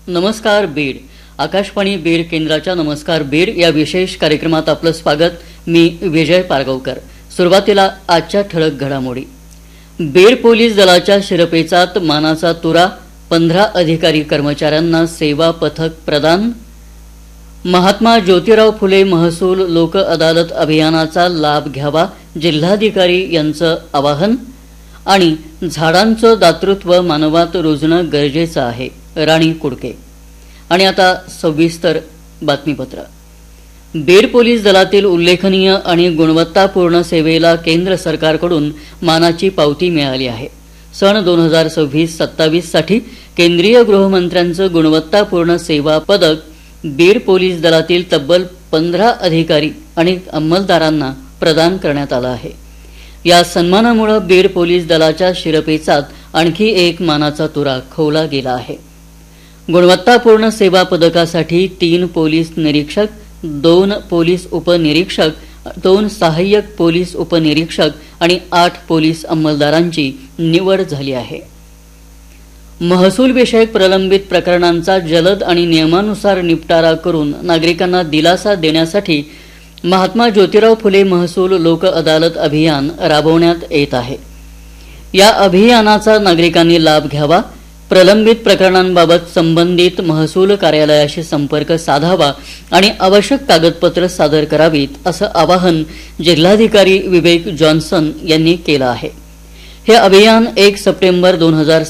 नमस्कार बीड. आकाशवाणी बीड केंद्राच्या नमस्कार बीड या विशेष कार्यक्रमात आपलं स्वागत. मी विजय पारगावकर. सुरुवातीला आजच्या ठळक घडामोडी. बीड पोलीस दलाच्या शिरपेचात मानाचा तुरा, 15 अधिकारी कर्मचाऱ्यांना सेवा पथक प्रदान. महात्मा ज्योतिराव फुले महसूल लोक अदालत अभियानाचा लाभ घ्यावा, जिल्हाधिकारी यांचं आवाहन. आणि झाडांचं दातृत्व मानवात रुजणं गरजेचं आहे, राणी कुडके. आणि आता सविस्तर बातमीपत्र. बीड पोलीस दलातील उल्लेखनीय आणि गुणवत्तापूर्ण सेवेला केंद्र सरकारकडून मानाची पावती मिळाली आहे. सन 2026-27 साठी केंद्रीय गृहमंत्र्यांचं गुणवत्तापूर्ण सेवा पदक बीड पोलीस दलातील तब्बल 15 अधिकारी आणि अंमलदारांना प्रदान करण्यात आलं आहे. या सन्मानामुळे बीड पोलीस दलाच्या शिरपेचात आणखी एक मानाचा तुरा खोवला गेला आहे. गुणवत्तापूर्ण सेवा पदकासाठी 3 पोलीस निरीक्षक, 2 पोलीस उपनिरीक्षक, 2 सहाय्यक पोलीस उपनिरीक्षक आणि 8 पोलीस अंमलदारांची निवड झाली आहे. महसूल विषयक प्रलंबित प्रकरणांचा जलद आणि नियमानुसार निपटारा करून नागरिकांना दिलासा देण्यासाठी महात्मा ज्योतिराव फुले महसूल लोक अदालत अभियान राबवण्यात येत आहे. या अभियानाचा नागरिकांनी लाभ घ्यावा, प्रलंबित प्रकरणांबाबत संबंधित महसूल कार्यालयाशी संपर्क साधावा आणि आवश्यक कागदपत्र सादर करावीत, असं आवाहन जिल्हाधिकारी विवेक जॉन्सन यांनी केलं आहे. हे अभियान 1 सप्टेंबर